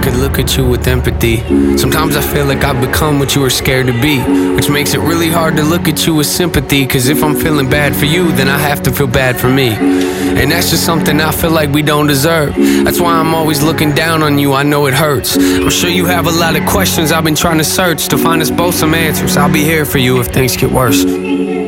could look at you with empathy. Sometimes I feel like I've become what you were scared to be, which makes it really hard to look at you with sympathy. Cause if I'm feeling bad for you, then I have to feel bad for me. And that's just something I feel like we don't deserve. That's why I'm always looking down on you, I know it hurts. I'm sure you have a lot of questions I've been trying to search to find us both some answers. I'll be here for you if things get worse.